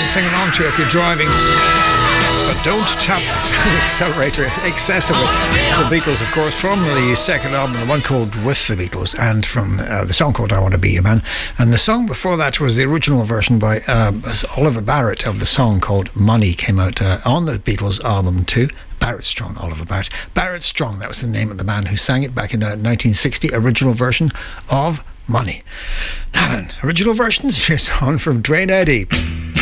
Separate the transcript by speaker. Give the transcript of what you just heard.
Speaker 1: to sing along to if you're driving. But don't tap the accelerator excessively. The Beatles, of course, from the second album, the one called With the Beatles, and from the song called I Want to Be Your Man. And the song before that was the original version by Oliver Barrett of the song called Money, came out on the Beatles album too. Barrett Strong, Oliver Barrett. Barrett Strong, that was the name of the man who sang it back in 1960, original version of Money. Now then, original versions, here's on from Dwayne Eddy.